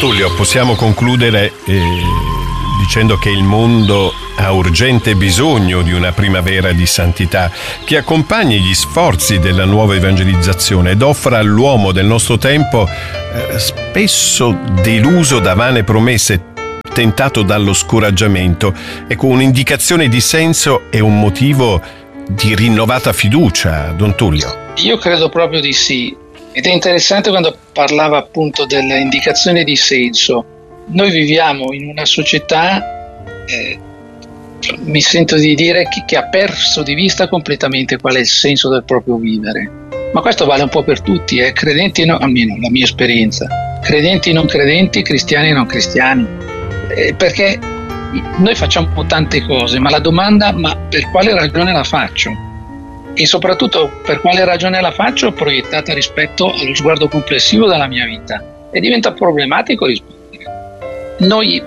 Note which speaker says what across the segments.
Speaker 1: Tullio, possiamo concludere dicendo che il mondo ha urgente bisogno di una primavera di santità che accompagni gli sforzi della nuova evangelizzazione ed offra all'uomo del nostro tempo, spesso deluso da vane promesse, tentato dallo scoraggiamento, ecco, un'indicazione di senso e un motivo di rinnovata fiducia, Don Tullio.
Speaker 2: Io credo proprio di sì, ed è interessante quando parlava appunto delle indicazioni di senso. Noi viviamo in una società, mi sento di dire, che ha perso di vista completamente qual è il senso del proprio vivere. Ma questo vale un po' per tutti, credenti, no, almeno la mia esperienza, credenti, non credenti, cristiani, non cristiani, perché noi facciamo tante cose, ma la domanda, ma per quale ragione la faccio? E soprattutto per quale ragione la faccio proiettata rispetto allo sguardo complessivo della mia vita? E diventa problematico rispondere. Noi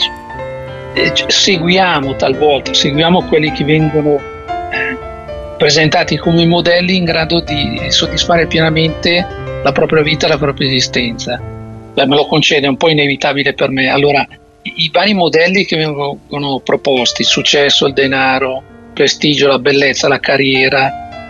Speaker 2: seguiamo quelli che vengono presentati come modelli in grado di soddisfare pienamente la propria vita, la propria esistenza. Me lo concede, è un po' inevitabile per me. Allora, i vari modelli che vengono proposti, il successo, il denaro, il prestigio, la bellezza, la carriera,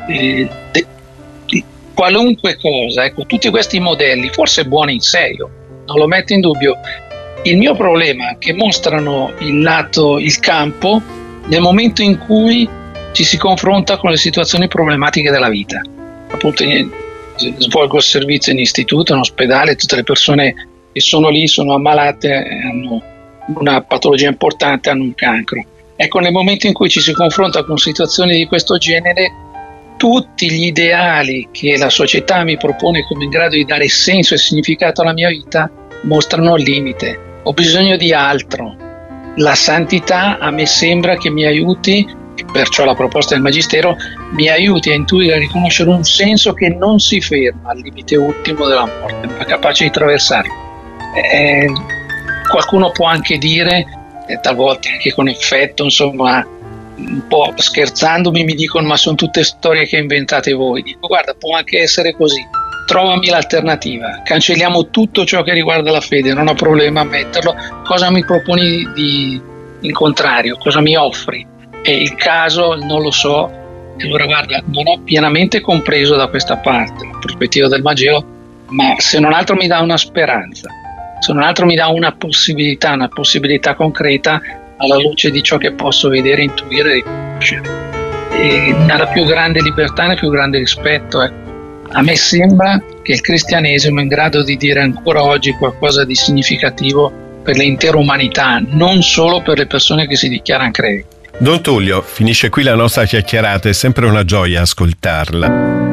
Speaker 2: qualunque cosa, ecco, tutti questi modelli, forse buoni in sé, io non lo metto in dubbio. Il mio problema è che mostrano il campo nel momento in cui ci si confronta con le situazioni problematiche della vita. Appunto, svolgo il servizio in istituto, in ospedale, tutte le persone che sono lì sono ammalate, hanno una patologia importante, hanno un cancro. Ecco, nel momento in cui ci si confronta con situazioni di questo genere, tutti gli ideali che la società mi propone come in grado di dare senso e significato alla mia vita mostrano il limite. Ho bisogno di altro. La santità a me sembra che mi aiuti, e perciò la proposta del Magistero, mi aiuti a intuire e a riconoscere un senso che non si ferma al limite ultimo della morte, ma è capace di attraversarlo. Qualcuno può anche dire, talvolta anche con effetto, insomma, un po' scherzandomi, mi dicono: ma sono tutte storie che inventate voi. Dico: guarda, può anche essere così. Trovami l'alternativa, cancelliamo tutto ciò che riguarda la fede, non ho problema a metterlo. Cosa mi proponi in contrario? Cosa mi offri? E il caso non lo so. E allora, guarda, non ho pienamente compreso da questa parte la prospettiva del Vangelo, ma se non altro mi dà una speranza, se non altro mi dà una possibilità concreta alla luce di ciò che posso vedere, intuire e riconoscere. E nella più grande libertà, nel più grande rispetto, ecco. A me sembra che il cristianesimo è in grado di dire ancora oggi qualcosa di significativo per l'intera umanità, non solo per le persone che si dichiarano credenti.
Speaker 1: Don Tullio, finisce qui la nostra chiacchierata, è sempre una gioia ascoltarla.